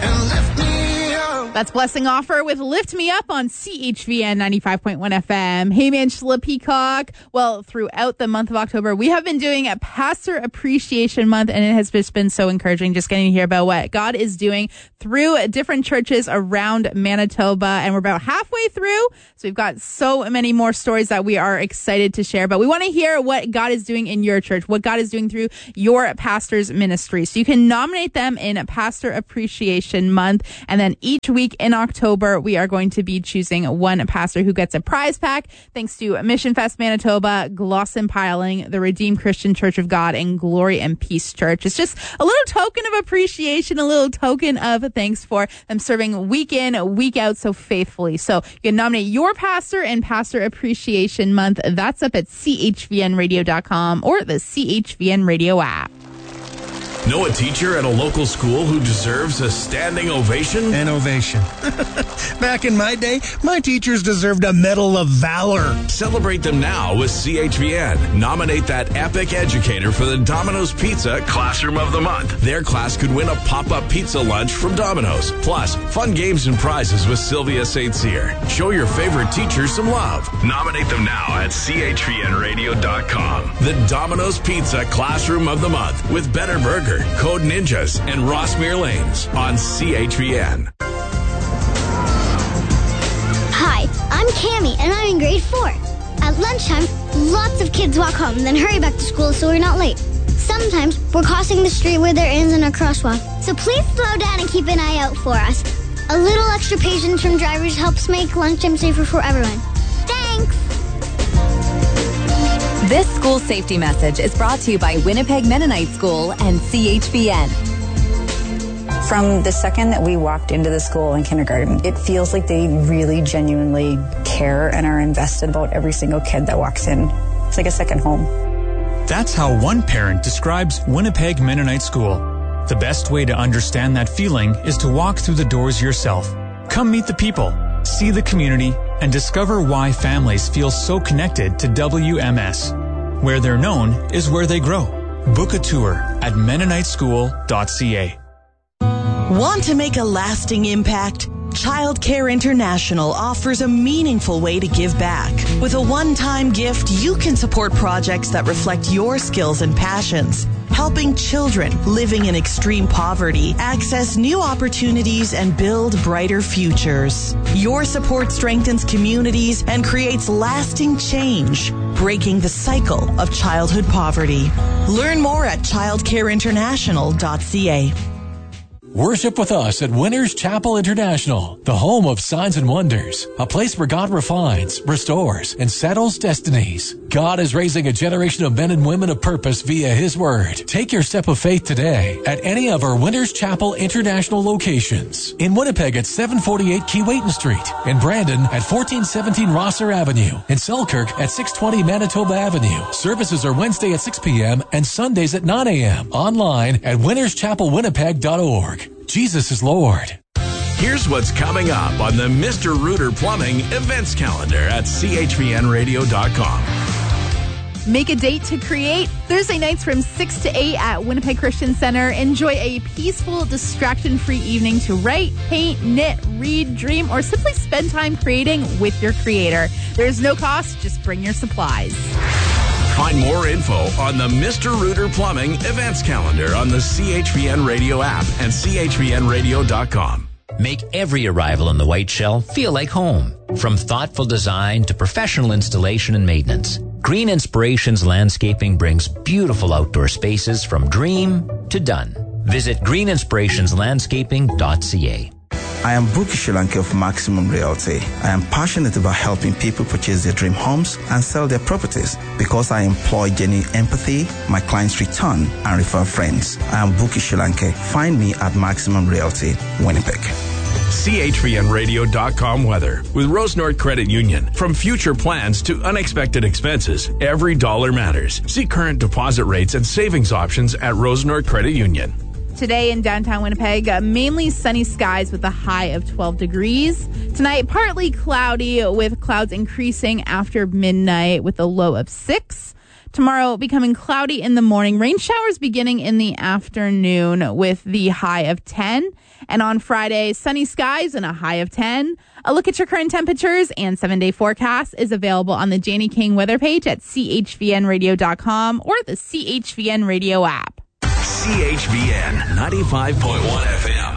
and lift me up. That's Blessing Offer with Lift Me Up on CHVN 95.1 FM. Hey, man, Angela Peacock. Well, throughout the month of October, we have been doing a Pastor Appreciation Month, and it has just been so encouraging just getting to hear about what God is doing through different churches around Manitoba. And we're about halfway through, so we've got so many more stories that we are excited to share. But we want to hear what God is doing in your church, what God is doing through your pastor's ministry. So you can nominate them in Pastor Appreciation Month, and then each week in October, we are going to be choosing one pastor who gets a prize pack thanks to Mission Fest Manitoba, Glosson Piling, the Redeemed Christian Church of God, and Glory and Peace Church. It's just a little token of appreciation, a little token of thanks for them serving week in, week out so faithfully. So you can nominate your pastor in Pastor Appreciation Month. That's up at chvnradio.com or the CHVN Radio app. Know a teacher at a local school who deserves a standing ovation? An ovation. Back in my day, my teachers deserved a Medal of Valor. Celebrate them now with CHVN. Nominate that epic educator for the Domino's Pizza Classroom of the Month. Their class could win a pop-up pizza lunch from Domino's. Plus, fun games and prizes with Sylvia St. Cyr. Show your favorite teacher some love. Nominate them now at chvnradio.com. The Domino's Pizza Classroom of the Month with Better Burger, Code Ninjas, and Rossmere Lanes on CHVN. Hi, I'm Cammie, and I'm in grade 4. At lunchtime, lots of kids walk home, then hurry back to school so we're not late. Sometimes we're crossing the street where there isn't a crosswalk, so please slow down and keep an eye out for us. A little extra patience from drivers helps make lunchtime safer for everyone. Thanks! This school safety message is brought to you by Winnipeg Mennonite School and CHVN. From the second that we walked into the school in kindergarten, it feels like they really genuinely care and are invested about every single kid that walks in. It's like a second home. That's how one parent describes Winnipeg Mennonite School. The best way to understand that feeling is to walk through the doors yourself. Come meet the people, see the community, and discover why families feel so connected to WMS. Where they're known is where they grow. Book a tour at MennoniteSchool.ca. Want to make a lasting impact? Child Care International offers a meaningful way to give back. With a one-time gift, you can support projects that reflect your skills and passions, helping children living in extreme poverty access new opportunities and build brighter futures. Your support strengthens communities and creates lasting change, breaking the cycle of childhood poverty. Learn more at childcareinternational.ca. Worship with us at Winners Chapel International, the home of signs and wonders, a place where God refines, restores, and settles destinies. God is raising a generation of men and women of purpose via His Word. Take your step of faith today at any of our Winners Chapel International locations. In Winnipeg at 748 Keewatin Street, in Brandon at 1417 Rosser Avenue, in Selkirk at 620 Manitoba Avenue. Services are Wednesday at 6 p.m. and Sundays at 9 a.m. Online at winnerschapelwinnipeg.org. Jesus is Lord. Here's what's coming up on the Mr. Rooter Plumbing events calendar at chvnradio.com. Make a date to create. Thursday nights from 6 to 8 at Winnipeg Christian Center. Enjoy a peaceful, distraction-free evening to write, paint, knit, read, dream, or simply spend time creating with your creator. There's no cost. Just bring your supplies. Find more info on the Mr. Rooter Plumbing events calendar on the CHVN Radio app and chvnradio.com. Make every arrival on the White Shell feel like home. From thoughtful design to professional installation and maintenance, Green Inspirations Landscaping brings beautiful outdoor spaces from dream to done. Visit greeninspirationslandscaping.ca. I am Buki Shilanke of Maximum Realty. I am passionate about helping people purchase their dream homes and sell their properties because I employ genuine empathy, my clients return and refer friends. I am Buki Shilanke. Find me at Maximum Realty, Winnipeg. CHVNradio.com weather with Rose North Credit Union. From future plans to unexpected expenses, every dollar matters. See current deposit rates and savings options at Rose North Credit Union. Today in downtown Winnipeg, mainly sunny skies with a high of 12 degrees. Tonight, partly cloudy with clouds increasing after midnight with a low of 6. Tomorrow, becoming cloudy in the morning. Rain showers beginning in the afternoon with the high of 10. And on Friday, sunny skies and a high of 10. A look at your current temperatures and 7-day forecast is available on the Janie King weather page at chvnradio.com or the CHVN radio app. CHVN 95.1 FM.